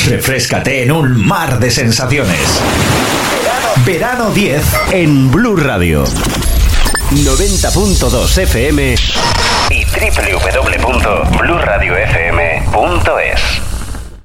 Refréscate en un mar de sensaciones. Verano 10 en Blue Radio. 90.2 FM y www.bluradiofm.es.